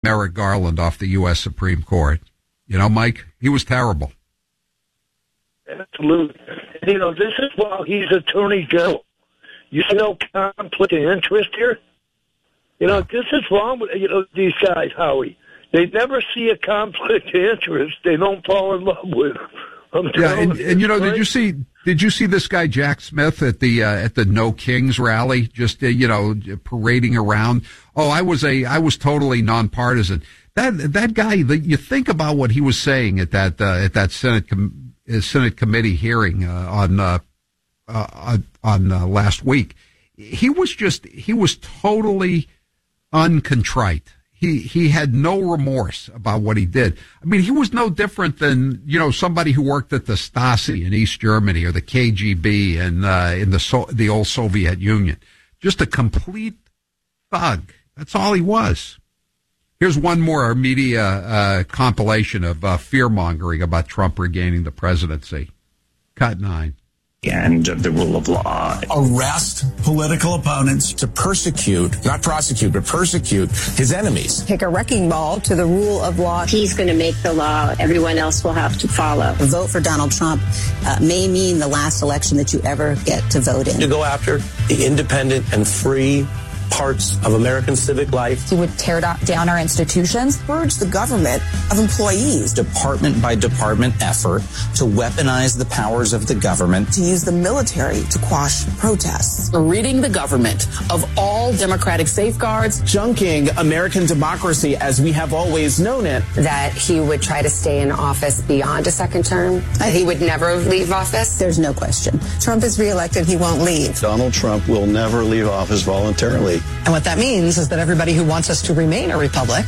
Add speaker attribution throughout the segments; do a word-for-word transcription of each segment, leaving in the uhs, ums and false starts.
Speaker 1: Merrick Garland off the U S Supreme Court. You know, Mike, he was terrible.
Speaker 2: Absolutely. You know, this is while he's Attorney General. You see no conflict of interest here? You know, this is wrong with, you know, these guys, Howie. They never see a conflict of interest. They don't fall in love with them. I'm
Speaker 1: yeah, and,
Speaker 2: you,
Speaker 1: and you know,
Speaker 2: right?
Speaker 1: did you see did you see this guy Jack Smith at the uh, at the No Kings rally? Just uh, you know, parading around. Oh, I was a I was totally nonpartisan. That that guy. The, you think about what he was saying at that uh, at that Senate com- Senate committee hearing uh, on uh, uh, on uh, last week. He was just he was totally uncontrite. He he had no remorse about what he did. I mean, he was no different than, you know, somebody who worked at the Stasi in East Germany or the K G B and uh, in the so, the old Soviet Union. Just a complete thug. That's all he was. Here's one more media uh, compilation of uh, fear-mongering about Trump regaining the presidency. Cut nine.
Speaker 3: And the rule of law.
Speaker 4: Arrest political opponents.
Speaker 5: To persecute, not prosecute, but persecute his enemies.
Speaker 6: Take a wrecking ball to the rule of law.
Speaker 7: He's going to make the law. Everyone else will have to follow.
Speaker 6: A vote for Donald Trump uh, may mean the last election that you ever get to vote in.
Speaker 5: To go after the independent and free parts of American civic life.
Speaker 8: He would tear down our institutions.
Speaker 6: Purge the government of employees.
Speaker 9: Department by department effort to weaponize the powers of the government.
Speaker 6: To use the military to quash protests.
Speaker 10: Ridding the government of all democratic safeguards.
Speaker 11: Junking American democracy as we have always known it.
Speaker 12: That he would try to stay in office beyond a second term. That he would never leave office.
Speaker 6: There's no question. Trump is reelected, he won't leave.
Speaker 13: Donald Trump will never leave office voluntarily.
Speaker 14: And what that means is that everybody who wants us to remain a republic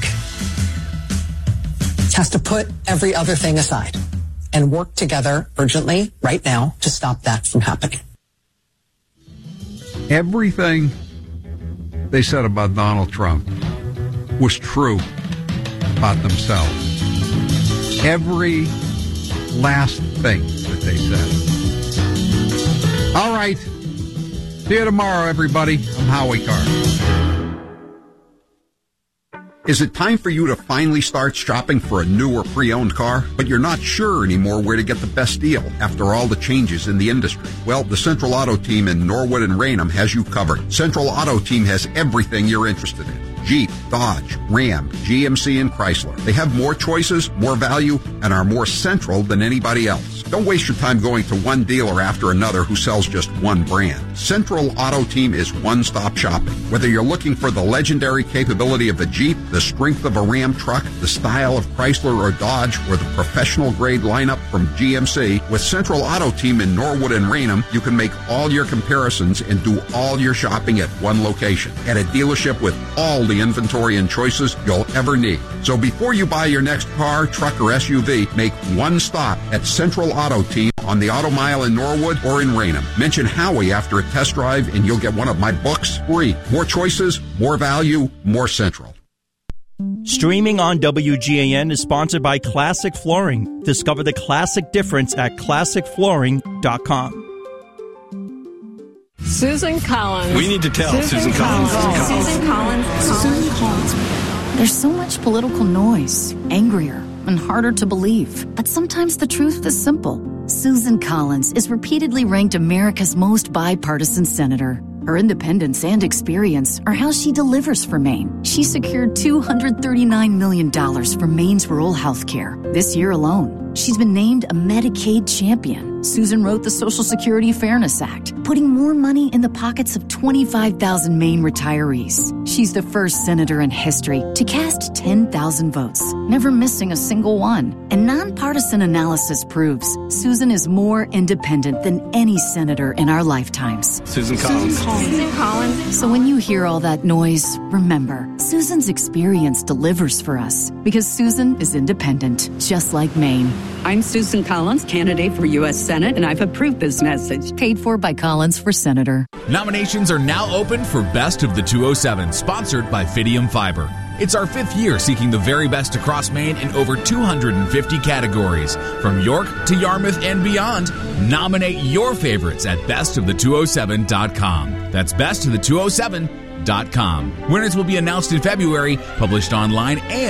Speaker 14: has to put every other thing aside and work together urgently right now to stop that from happening.
Speaker 1: Everything they said about Donald Trump was true about themselves. Every last thing that they said. All right. See you tomorrow, everybody. I'm Howie Carr.
Speaker 15: Is it time for you to finally start shopping for a new or pre-owned car, but you're not sure anymore where to get the best deal after all the changes in the industry? Well, the Central Auto Team in Norwood and Raynham has you covered. Central Auto Team has everything you're interested in. Jeep, Dodge, Ram, G M C, and Chrysler. They have more choices, more value, and are more central than anybody else. Don't waste your time going to one dealer after another who sells just one brand. Central Auto Team is one-stop shopping. Whether you're looking for the legendary capability of a Jeep, the strength of a Ram truck, the style of Chrysler or Dodge, or the professional-grade lineup from G M C, with Central Auto Team in Norwood and Raynham, you can make all your comparisons and do all your shopping at one location. At a dealership with all the inventory and choices you'll ever need. So before you buy your next car, truck, or S U V, make one stop at Central Auto Team on the Auto Mile in Norwood or in Raynham. Mention Howie after a test drive and you'll get one of my books free. More choices, more value, more Central.
Speaker 16: Streaming on W G A N is sponsored by Classic Flooring. Discover the classic difference at classic flooring dot com.
Speaker 17: Susan Collins.
Speaker 18: We need to tell Susan, Susan Collins.
Speaker 17: Collins.
Speaker 18: Susan
Speaker 17: Collins.
Speaker 18: Susan Collins.
Speaker 17: Susan Collins.
Speaker 19: There's so much political noise, angrier and harder to believe. But sometimes the truth is simple. Susan Collins is repeatedly ranked America's most bipartisan senator. Her independence and experience are how she delivers for Maine. She secured two hundred thirty-nine million dollars for Maine's rural health care this year alone. She's been named a Medicaid champion. Susan wrote the Social Security Fairness Act, putting more money in the pockets of twenty-five thousand Maine retirees. She's the first senator in history to cast ten thousand votes, never missing a single one. And nonpartisan analysis proves Susan is more independent than any senator in our lifetimes.
Speaker 18: Susan Collins.
Speaker 17: Susan Collins. Susan Collins.
Speaker 19: So when you hear all that noise, remember, Susan's experience delivers for us because Susan is independent, just like Maine.
Speaker 20: I'm Susan Collins, candidate for U S Senate, and I've approved this message.
Speaker 19: Paid for by Collins for Senator.
Speaker 21: Nominations are now open for Best of the two oh seven, sponsored by Fidium Fiber. It's our fifth year seeking the very best across Maine in over two hundred fifty categories. From York to Yarmouth and beyond, nominate your favorites at best of the two oh seven dot com. That's best of the two oh seven dot com. Winners will be announced in February, published online and